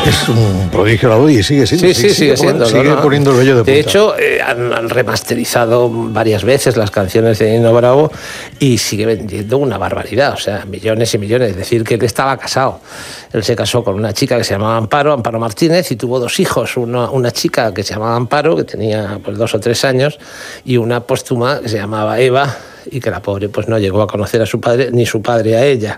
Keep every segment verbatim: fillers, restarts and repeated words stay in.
Es un prodigio la voz y sigue siendo. Sí, sí, sigue, sigue siendo. Sigue no, no. poniendo el vello de punta. De hecho, eh, han, han remasterizado varias veces las canciones de Nino Bravo y sigue vendiendo una barbaridad, o sea, millones y millones. Es decir, que él estaba casado. Él se casó con una chica que se llamaba Amparo, Amparo Martínez, y tuvo dos hijos. Una, una chica que se llamaba Amparo, que tenía pues dos o tres años, y una póstuma que se llamaba Eva, y que la pobre pues no llegó a conocer a su padre, ni su padre a ella.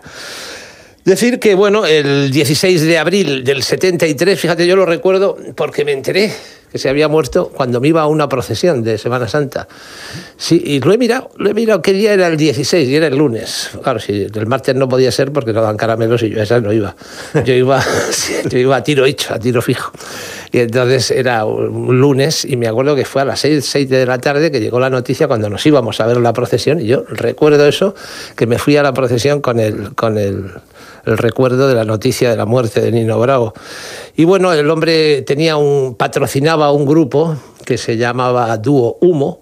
Decir que, bueno, el dieciséis de abril del setenta y tres, fíjate, yo lo recuerdo porque me enteré que se había muerto cuando me iba a una procesión de Semana Santa. Sí, y lo he mirado, lo he mirado qué día era el dieciséis, y era el lunes. Claro, si el martes no podía ser porque no dan caramelos y yo a esa no iba. Yo iba, yo iba a tiro hecho, a tiro fijo. Y entonces era un lunes y me acuerdo que fue a las seis, seis de la tarde que llegó la noticia cuando nos íbamos a ver la procesión, y yo recuerdo eso, que me fui a la procesión con el... Con el el recuerdo de la noticia de la muerte de Nino Bravo. Y bueno, el hombre tenía un, patrocinaba un grupo que se llamaba Dúo Humo,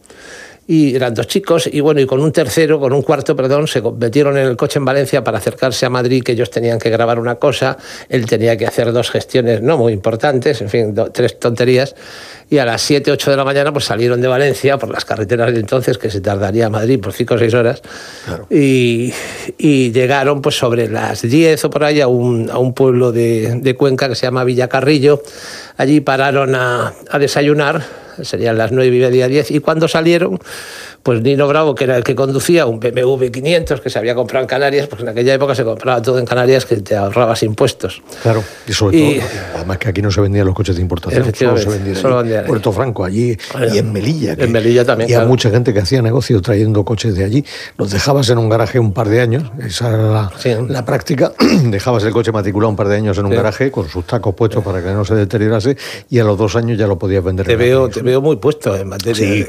y eran dos chicos, y bueno, y con un tercero, con un cuarto, perdón, se metieron en el coche en Valencia para acercarse a Madrid, que ellos tenían que grabar una cosa, él tenía que hacer dos gestiones no muy importantes, en fin, do, tres tonterías, y a las siete, ocho de la mañana pues salieron de Valencia por las carreteras de entonces, que se tardaría a Madrid por cinco o seis horas, claro. y, y llegaron pues sobre las diez o por ahí a un, a un pueblo de, de Cuenca que se llama Villacarrillo. Allí pararon a, a desayunar, serían las nueve y media, diez, y cuando salieron, pues Nino Bravo, que era el que conducía un B M W quinientos que se había comprado en Canarias, porque en aquella época se compraba todo en Canarias, que te ahorrabas impuestos. Claro, y sobre y, todo, además que aquí no se vendían los coches de importación, solo se vendían solo en Puerto Franco, allí, y en Melilla. Que, en Melilla también, y a claro. mucha gente que hacía negocio trayendo coches de allí. Los dejabas en un garaje un par de años, esa era la, sí. la práctica, dejabas el coche matriculado un par de años en un sí. garaje con sus tacos puestos sí. para que no se deteriorase, y a los dos años ya lo podías vender. Te, en veo, te veo muy puesto en materia. Sí.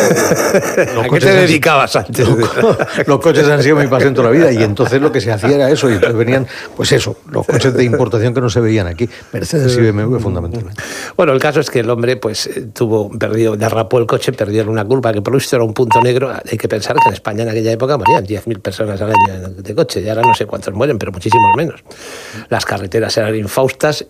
¿A qué te dedicabas antes? Los, los coches han sido mi pasión toda la vida, y entonces lo que se hacía era eso, y entonces venían, pues eso, los coches de importación que no se veían aquí, Mercedes y B M W fundamentalmente. Bueno, el caso es que el hombre pues tuvo, perdió, derrapó el coche, perdió una curva que por lo visto era un punto negro. Hay que pensar que en España en aquella época morían diez mil personas al año de coche, y ahora no sé cuántos mueren, pero muchísimos menos. Las carreteras eran infaustas